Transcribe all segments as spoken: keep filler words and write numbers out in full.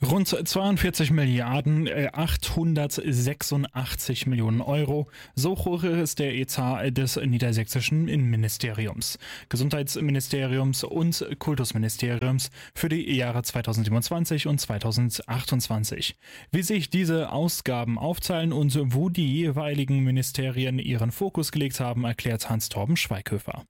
Rund zweiundvierzig Milliarden äh, achthundertsechsundachtzig Millionen Euro. So hoch ist der Etat des niedersächsischen Innenministeriums, Gesundheitsministeriums und Kultusministeriums für die Jahre zweitausendsiebenundzwanzig und zweitausendachtundzwanzig. Wie sich diese Ausgaben aufteilen und wo die jeweiligen Ministerien ihren Fokus gelegt haben, erklärt Hans-Torben Schweighöfer.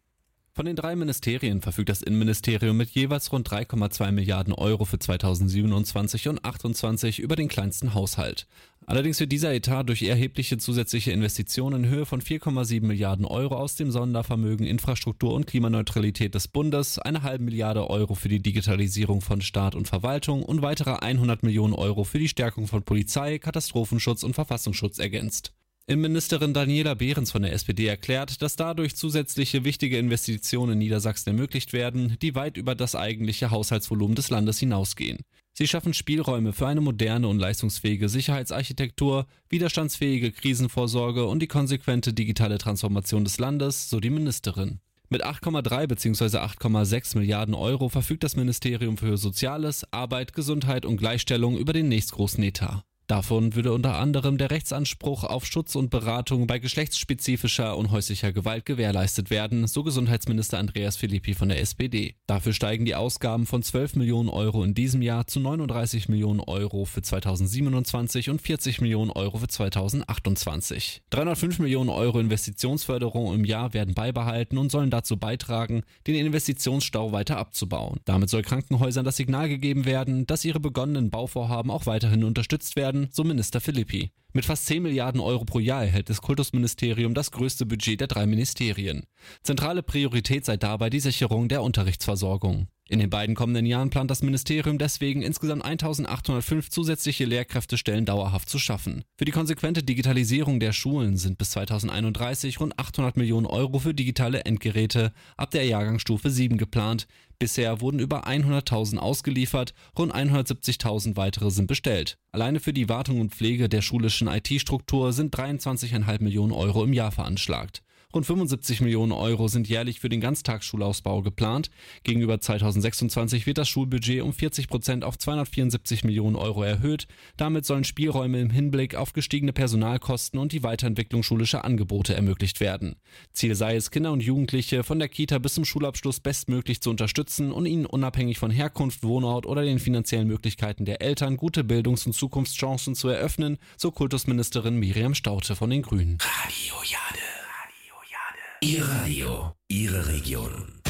Von den drei Ministerien verfügt das Innenministerium mit jeweils rund drei Komma zwei Milliarden Euro für zweitausendsiebenundzwanzig und achtundzwanzig über den kleinsten Haushalt. Allerdings wird dieser Etat durch erhebliche zusätzliche Investitionen in Höhe von vier Komma sieben Milliarden Euro aus dem Sondervermögen Infrastruktur und Klimaneutralität des Bundes, eine halbe Milliarde Euro für die Digitalisierung von Staat und Verwaltung und weitere hundert Millionen Euro für die Stärkung von Polizei, Katastrophenschutz und Verfassungsschutz ergänzt. Innenministerin Daniela Behrens von der S P D erklärt, dass dadurch zusätzliche wichtige Investitionen in Niedersachsen ermöglicht werden, die weit über das eigentliche Haushaltsvolumen des Landes hinausgehen. Sie schaffen Spielräume für eine moderne und leistungsfähige Sicherheitsarchitektur, widerstandsfähige Krisenvorsorge und die konsequente digitale Transformation des Landes, so die Ministerin. Mit acht Komma drei bzw. acht Komma sechs Milliarden Euro verfügt das Ministerium für Soziales, Arbeit, Gesundheit und Gleichstellung über den nächstgroßen Etat. Davon würde unter anderem der Rechtsanspruch auf Schutz und Beratung bei geschlechtsspezifischer und häuslicher Gewalt gewährleistet werden, so Gesundheitsminister Andreas Philippi von der S P D. Dafür steigen die Ausgaben von zwölf Millionen Euro in diesem Jahr zu neununddreißig Millionen Euro für zweitausendsiebenundzwanzig und vierzig Millionen Euro für zweitausendachtundzwanzig. dreihundertfünf Millionen Euro Investitionsförderung im Jahr werden beibehalten und sollen dazu beitragen, den Investitionsstau weiter abzubauen. Damit soll Krankenhäusern das Signal gegeben werden, dass ihre begonnenen Bauvorhaben auch weiterhin unterstützt werden, so Minister Philippi. Mit fast zehn Milliarden Euro pro Jahr erhält das Kultusministerium das größte Budget der drei Ministerien. Zentrale Priorität sei dabei die Sicherung der Unterrichtsversorgung. In den beiden kommenden Jahren plant das Ministerium deswegen insgesamt eintausendachthundertfünf zusätzliche Lehrkräftestellen dauerhaft zu schaffen. Für die konsequente Digitalisierung der Schulen sind bis zweitausendeinunddreißig rund achthundert Millionen Euro für digitale Endgeräte ab der Jahrgangsstufe sieben geplant. Bisher wurden über hunderttausend ausgeliefert, rund hundertsiebzigtausend weitere sind bestellt. Alleine für die Wartung und Pflege der schulischen I T-Struktur sind dreiundzwanzig Komma fünf Millionen Euro im Jahr veranschlagt. Rund fünfundsiebzig Millionen Euro sind jährlich für den Ganztagsschulausbau geplant. Gegenüber zweitausendsechsundzwanzig wird das Schulbudget um vierzig Prozent auf zweihundertvierundsiebzig Millionen Euro erhöht. Damit sollen Spielräume im Hinblick auf gestiegene Personalkosten und die Weiterentwicklung schulischer Angebote ermöglicht werden. Ziel sei es, Kinder und Jugendliche von der Kita bis zum Schulabschluss bestmöglich zu unterstützen und ihnen unabhängig von Herkunft, Wohnort oder den finanziellen Möglichkeiten der Eltern gute Bildungs- und Zukunftschancen zu eröffnen, so Kultusministerin Miriam Staudte von den Grünen. Radio Jade. Ihr Radio, Ihre Region.